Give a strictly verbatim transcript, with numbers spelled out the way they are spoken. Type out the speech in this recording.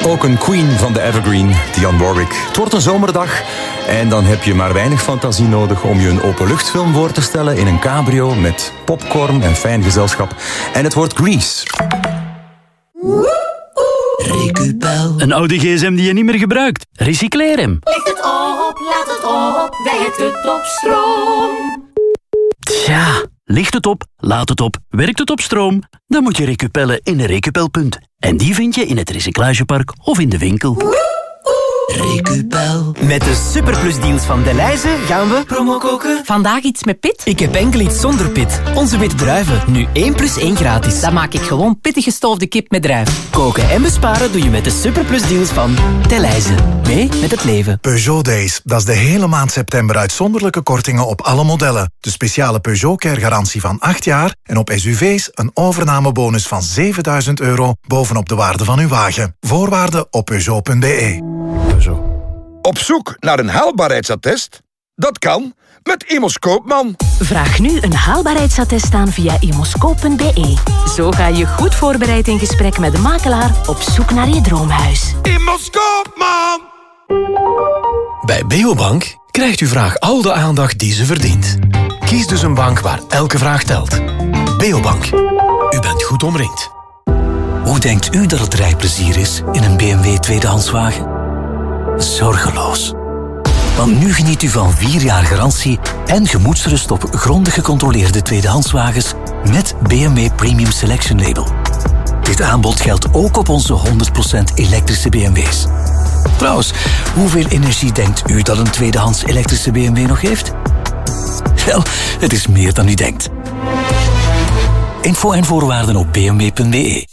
Ook een queen van de evergreen, Dionne Warwick. Het wordt een zomerdag en dan heb je maar weinig fantasie nodig om je een openluchtfilm voor te stellen in een cabrio met popcorn en fijn gezelschap. En het wordt Grease. Recupel. Een oude gsm die je niet meer gebruikt. Recycleer hem. Licht het op, laat het op, werkt het op stroom. Tja, ligt het op, laat het op, werkt het op stroom? Dan moet je recupellen in een recupelpunt. En die vind je in het recyclagepark of in de winkel. Recupel. Met de superplusdeals van Delhaize gaan we promo koken. Vandaag iets met pit? Ik heb enkel iets zonder pit. Onze witte druiven, nu één plus één gratis. Dan maak ik gewoon pittig gestoofde kip met druif. Koken en besparen doe je met de superplusdeals van Delhaize. Mee met het leven. Peugeot Days, dat is de hele maand september uitzonderlijke kortingen op alle modellen. De speciale Peugeot Care garantie van acht jaar en op S U V's een overnamebonus van zevenduizend euro bovenop de waarde van uw wagen. Voorwaarden op peugeot punt b e. Op zoek naar een haalbaarheidsattest? Dat kan met Imos Koopman. Vraag nu een haalbaarheidsattest aan via imoscoop punt b e. Zo ga je goed voorbereid in gesprek met de makelaar op zoek naar je droomhuis. Imos Koopman! Bij Beobank krijgt uw vraag al de aandacht die ze verdient. Kies dus een bank waar elke vraag telt. Beobank. U bent goed omringd. Hoe denkt u dat het rijplezier is in een B M W tweedehandswagen? Zorgeloos. Want nu geniet u van vier jaar garantie en gemoedsrust op grondig gecontroleerde tweedehandswagens met B M W Premium Selection Label. Dit aanbod geldt ook op onze honderd procent elektrische B M W's. Trouwens, hoeveel energie denkt u dat een tweedehands elektrische B M W nog heeft? Wel, het is meer dan u denkt. Info en voorwaarden op b m w punt b e.